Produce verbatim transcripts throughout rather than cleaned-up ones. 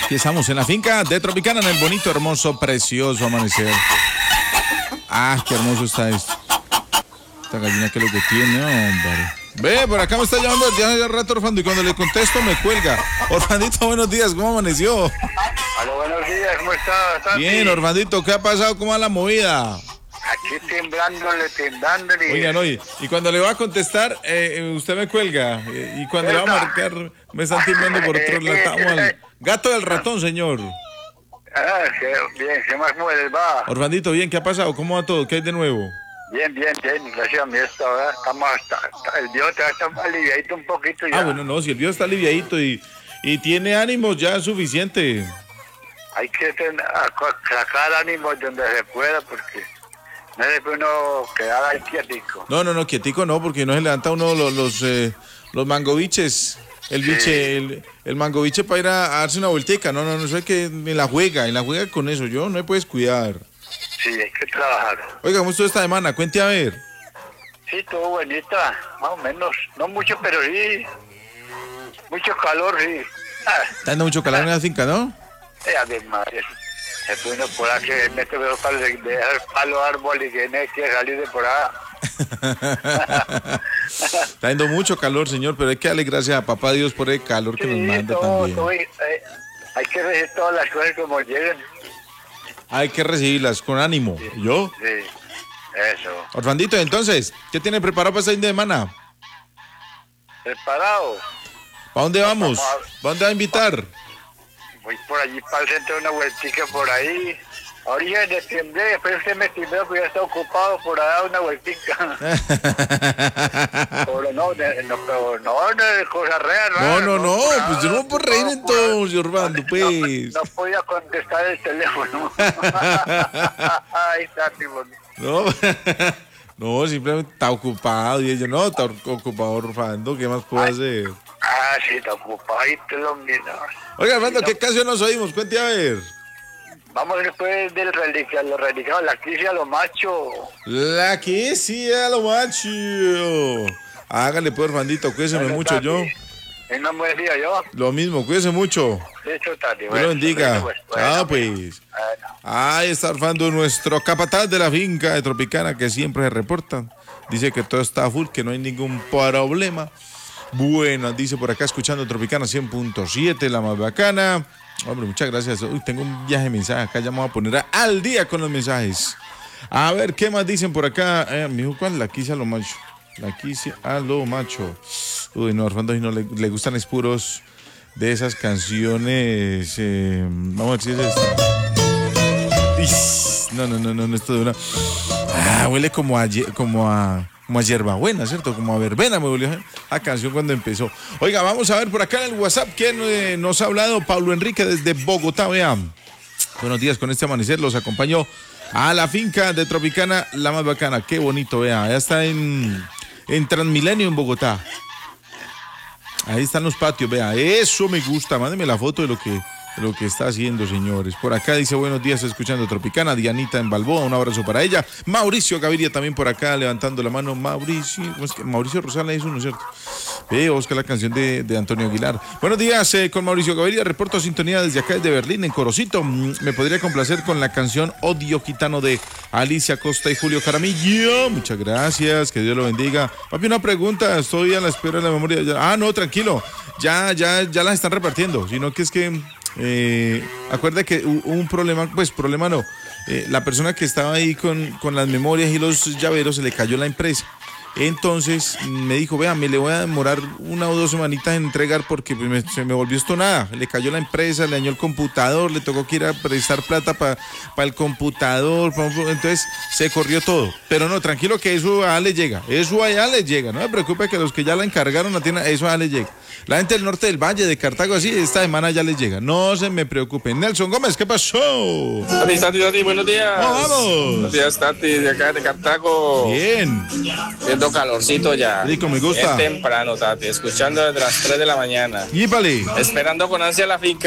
Aquí estamos en la finca de Tropicana, en el bonito, hermoso, precioso amanecer. Ah, qué hermoso está esto. Esta gallina, que es lo que tiene, hombre. Ve, por acá me está llamando ya hace rato Orfando y cuando le contesto me cuelga. Orfandito, buenos días, ¿cómo amaneció? Aló, buenos días, ¿cómo estás, Santi? Bien, Orfandito, ¿qué ha pasado? ¿Cómo va la movida? Aquí temblándole, temblándole. Oigan, oye, y cuando le va a contestar, eh, usted me cuelga. Eh, y cuando le va a marcar, me están timbrando por otro lado. Estamos al gato del ratón, señor. Ah, qué bien, ¿qué más mueves, va? Orfandito, bien, ¿qué ha pasado? ¿Cómo va todo? ¿Qué hay de nuevo? Bien, bien, bien, gracias a mí esta hora estamos hasta, hasta el viejo está aliviadito un poquito ya. Ah, bueno, no, si el viejo está aliviadito y, y tiene ánimos ya suficiente. Hay que tener, a- sacar ánimos donde se pueda porque no se puede uno quedar ahí quietico. No, no, no, quietico no, porque no se levanta uno los los, eh, los mangoviches. El Sí. biche, el, el mangoviche para ir a, a darse una vuelteca. No, no, no, eso es que me la juega, me la juega con eso. Yo no me puedes cuidar. Sí, hay que trabajar. Oiga, ¿cómo estuvo esta semana? Cuente a ver. Sí, estuvo bonita, más o menos, no mucho, pero sí, mucho calor, sí. Ah, Está dando mucho calor en la finca, ¿no? eh, además, se puede uno por ahí que mete los palos de dejar palo árbol y que no hay que salir de por ahí. Está dando mucho calor, señor, pero hay que darle gracias a papá Dios por el calor que nos manda todo, también. todo, eh, hay que recibir todas las cosas como lleguen. Hay que recibirlas con ánimo. ¿Yo? Sí, eso. Orfandito, entonces, ¿qué tiene preparado para este fin de semana? ¿Preparado? ¿Para dónde vamos? Vamos a- ¿Para dónde va a invitar? Voy por allí para el centro, una vueltica por ahí. Ahorita de timbré, después usted me timbró, pero ya está ocupado por allá una vueltica. Pero no, de- no, pero no, no, de cosas reales. No, no, no, por pues yo ahí, no puedo reír no, entonces, por- Orfando, no, pues. No, no podía contestar el teléfono. Ahí está, tipo. No, no, simplemente está ocupado. Y yo, no, está ocupado, Orfando, ¿qué más puedo hacer? Ah, sí, está ocupadito lo mismo. Oiga, Orfando, ¿qué canción nos oímos? Cuente a ver. Vamos después del religión, los religiosos, la crisis a los machos. La que sí, a lo macho. Hágale, pues, Orfandito, cuídese Bueno, mucho, Tati, yo. En nombre de Dios, yo. Lo mismo, cuídese mucho. Listo, Tati. Dios bueno, lo bendiga. bueno, pues, bueno, Chao, bueno. pues. Bueno. Ahí está Orfando, nuestro capataz de la finca de Tropicana, que siempre se reporta. Dice que todo está full, que no hay ningún problema. Bueno, dice por acá, escuchando Tropicana cien punto siete, la más bacana. Hombre, muchas gracias. Uy, tengo un viaje de mensajes acá, ya me voy a poner a- al día con los mensajes. A ver, ¿qué más dicen por acá? Eh, mijo, ¿cuál? La quise a lo macho. La quise a lo macho. Uy, no, Orfando no le, le gustan es puros de esas canciones. eh, vamos a ver si es esta. Ish, No, no, no, no, no, esto de una. Ah, huele como a, ye- como a, como a hierbabuena, ¿cierto? Como a verbena me volvió la canción cuando empezó. Oiga, vamos a ver por acá en el WhatsApp quién eh, nos ha hablado. Pablo Enrique desde Bogotá, vean. Buenos días, con este amanecer los acompaño a la finca de Tropicana, la más bacana. Qué bonito, vea. Ya está en, en Transmilenio, en Bogotá. Ahí están los patios, vea. Eso me gusta. Mándeme la foto de lo que, de lo que está haciendo, señores. Por acá dice buenos días, escuchando Tropicana. Dianita en Balboa, un abrazo para ella. Mauricio Gaviria también por acá, levantando la mano. Mauricio, ¿cómo es que? Mauricio Rosales es uno, ¿cierto? Ve, busca la canción de, de Antonio Aguilar. Buenos días, eh, con Mauricio Gaviria. Reporto sintonía desde acá, desde Berlín, en Corocito. Mm, Me podría complacer con la canción Odio Gitano de Alicia Costa y Julio Jaramillo. Muchas gracias, que Dios lo bendiga. Papi, una pregunta, estoy a la espera de la memoria. Ya- Ah, no, tranquilo. Ya, ya, ya las están repartiendo. Sino que es que, eh, acuerda que hu- hubo un problema, pues problema no. Eh, la persona que estaba ahí con, con las memorias y los llaveros se le cayó la empresa. Entonces me dijo, vea, me le voy a demorar una o dos semanitas en entregar porque pues, me- se me volvió esto nada. Le cayó la empresa, le dañó el computador, le tocó que ir a prestar plata para el computador. pa- pa- entonces se corrió todo. Pero no, tranquilo que eso allá le llega. Eso allá le llega. No me preocupe que los que ya la encargaron la tienda, eso allá le llega. La gente del norte del Valle, de Cartago, así, esta semana ya les llega. No se me preocupen. Nelson Gómez, ¿qué pasó? Tati, Tati, Tati, buenos días. ¡Vamos! Buenos días, Tati, de acá de Cartago. Bien. Viendo calorcito ya. Rico, me gusta. Es temprano, Tati, escuchando desde las tres de la mañana. Yípale. Esperando con ansia la finca.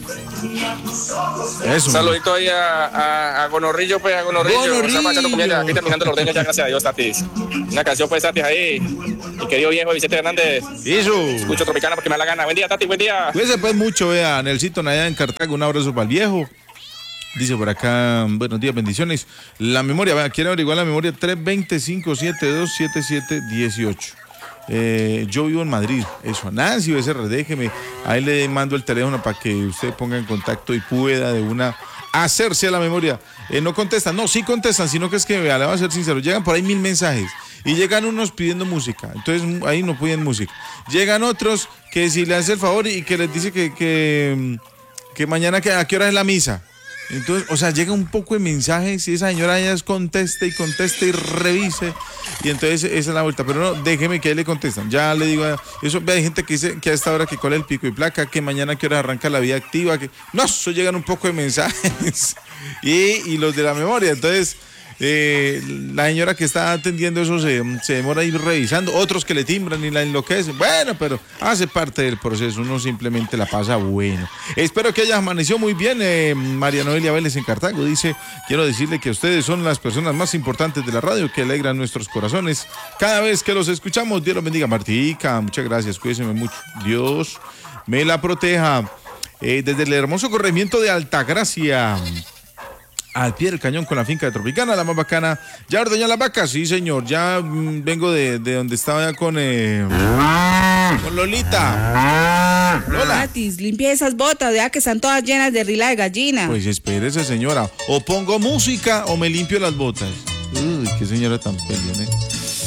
Eso. Saludito ahí a, a, a Gonorrillo, pues, a Gonorrillo. Gonorrillo. Estamos echando comida ya, aquí terminando el ordeño ya, gracias a Dios, Tatis. Una canción, pues, Tatis, ahí. Mi querido viejo Vicente Hernández. Eso. Escucho Tropicana porque me da la gana. Buen día, Tati, buen día. Cuídense pues mucho, vea, Nelsito allá en Cartago, un abrazo para el viejo. Dice por acá, buenos días, bendiciones. La memoria, vea, quiere averiguar la memoria tres dos cinco siete dos siete siete uno ocho. Eh, yo vivo en Madrid, eso, Nancy Becerra, déjeme, ahí le mando el teléfono para que usted ponga en contacto y pueda de una hacerse a la memoria. Eh, no contestan, no, sí contestan, sino que es que, vea, le voy a ser sincero, llegan por ahí mil mensajes y llegan unos pidiendo música, entonces ahí no piden música. Llegan otros que si le hace el favor y que les dice que, que, que mañana que, a qué hora es la misa. Entonces, o sea, llega un poco de mensajes y esa señora ya es conteste y conteste y revise. Y entonces esa es la vuelta. Pero no, déjeme que ahí le contestan. Ya le digo, eso hay gente que dice que a esta hora que cola el pico y placa, que mañana que hora arranca la vida activa, que no, eso llegan un poco de mensajes. y, y los de la memoria. Entonces, eh, la señora que está atendiendo eso se, se demora a ir revisando. Otros que le timbran y la enloquecen. Bueno, pero hace parte del proceso. Uno simplemente la pasa bueno. Espero que haya amanecido muy bien. Eh, María Noelia Vélez en Cartago dice: quiero decirle que ustedes son las personas más importantes de la radio que alegran nuestros corazones cada vez que los escuchamos. Dios los bendiga. Martica, muchas gracias. Cuídense mucho. Dios me la proteja. Eh, desde el hermoso corregimiento de Altagracia, al pie del cañón con la finca de Tropicana, la más bacana. ¿Ya ordeñó las vacas? Sí, señor. Ya mmm, vengo de, de donde estaba ya con, eh, con Lolita. Lola. Tatis, limpie esas botas, vea que están todas llenas de rila de gallina. Pues espérese, señora. O pongo música o me limpio las botas. Uy, qué señora tan peleona, ¿eh?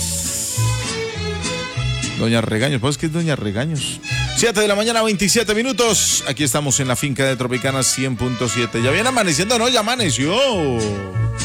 Doña Regaños, ¿pues qué es Doña Regaños? siete de la mañana, veintisiete minutos. Aquí estamos en la finca de Tropicana cien punto siete. Ya viene amaneciendo, ¿no? Ya amaneció.